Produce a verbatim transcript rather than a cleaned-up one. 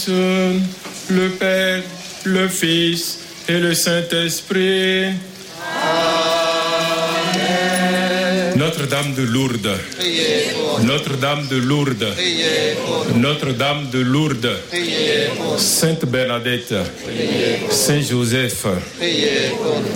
tous, le Père, le Fils et le Saint-Esprit. Notre-Dame de Lourdes, Notre-Dame de Lourdes, Notre-Dame de Lourdes, Sainte Bernadette, Saint Joseph,